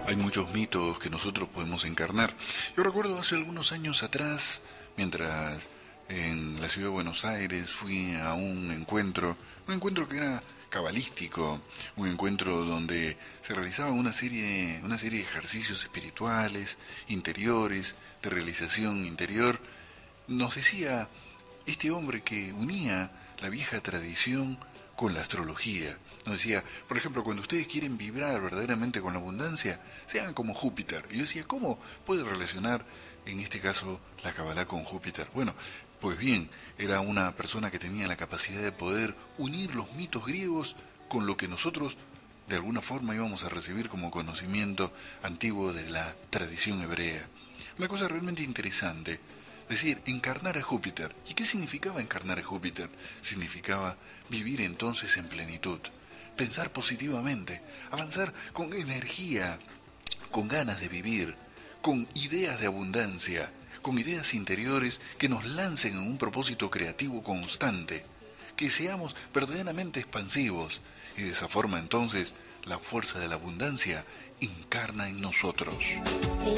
Hay muchos mitos que nosotros podemos encarnar. Yo recuerdo hace algunos años atrás, mientras en la ciudad de Buenos Aires fui a un encuentro que era cabalístico, un encuentro donde se realizaban una serie de ejercicios espirituales, interiores, de realización interior. Nos decía este hombre que unía la vieja tradición con la astrología. Nos decía, por ejemplo, cuando ustedes quieren vibrar verdaderamente con la abundancia, sean como Júpiter. Y yo decía, ¿cómo puede relacionar, en este caso, la Kabbalah con Júpiter? Bueno, pues bien, era una persona que tenía la capacidad de poder unir los mitos griegos con lo que nosotros de alguna forma íbamos a recibir como conocimiento antiguo de la tradición hebrea. Una cosa realmente interesante. Es decir, encarnar a Júpiter. ¿Y qué significaba encarnar a Júpiter? Significaba vivir entonces en plenitud, pensar positivamente, avanzar con energía, con ganas de vivir, con ideas de abundancia, con ideas interiores que nos lancen en un propósito creativo constante, que seamos verdaderamente expansivos y de esa forma entonces la fuerza de la abundancia encarna en nosotros.